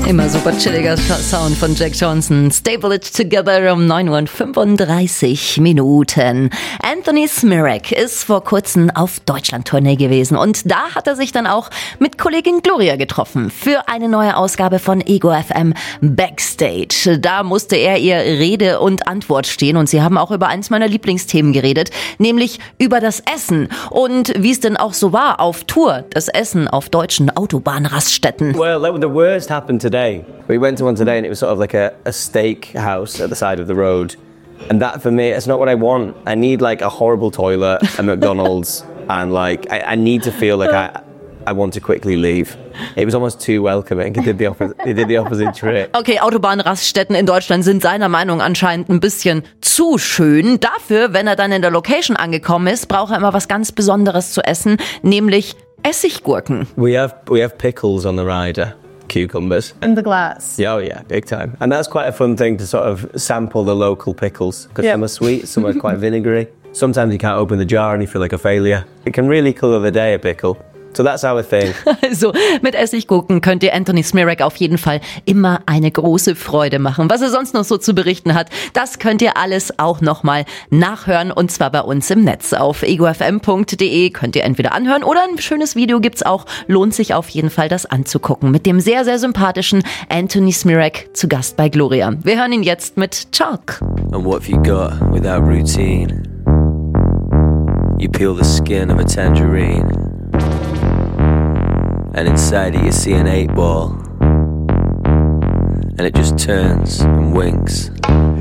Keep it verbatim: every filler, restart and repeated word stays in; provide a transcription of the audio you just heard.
Immer super chilliger Sound von Jack Johnson. Staple It Together um neun Uhr und fünfunddreißig Minuten. Anthony Smirek ist vor kurzem auf Deutschland-Tournee gewesen und da hat er sich dann auch mit Kollegin Gloria getroffen für eine neue Ausgabe von Ego F M Backstage. Da musste er ihr Rede und Antwort stehen und sie haben auch über eins meiner Lieblingsthemen geredet, nämlich über das Essen und wie es denn auch so war auf Tour, das Essen auf deutschen Autobahnraststätten. Well, the worst happened today. We went to one today and it was sort of like a, a steak house at the side of the road. And that for me, it's not what I want. I need like a horrible toilet, a McDonald's, and like I, I need to feel like I I want to quickly leave. It was almost too welcoming. It did the opposite, it did the opposite trick. Okay, Autobahnraststätten in Deutschland sind seiner Meinung anscheinend ein bisschen zu schön. Dafür, wenn er dann in der Location angekommen ist, braucht er immer was ganz Besonderes zu essen, nämlich Essiggurken. We have we have pickles on the rider. Cucumbers. In the glass. Yeah, oh yeah, big time. And that's quite a fun thing to sort of sample the local pickles because Yeah. some are sweet, some are quite vinegary. Sometimes you can't open the jar and you feel like a failure. It can really colour the day, a pickle. So that's our thing. Also mit Essiggurken könnt ihr Anthony Smirek auf jeden Fall immer eine große Freude machen. Was er sonst noch so zu berichten hat, das könnt ihr alles auch nochmal nachhören und zwar bei uns im Netz. Auf ego f m punkt d e könnt ihr entweder anhören oder ein schönes Video gibt's auch. Lohnt sich auf jeden Fall, das anzugucken. Mit dem sehr, sehr sympathischen Anthony Smirek zu Gast bei Gloria. Wir hören ihn jetzt mit Chalk. And what have you got without routine? You peel the skin of a tangerine, and inside it you see an eight ball, and it just turns and winks.